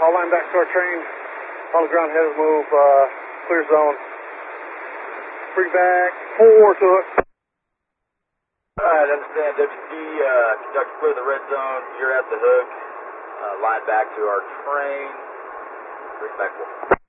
All line back to our train. On the ground, heads move, clear zone. Bring back 4 to it. Alright, understand. WD, conductor clear the red zone. You're at the hook. Line back to our train. Bring back 4.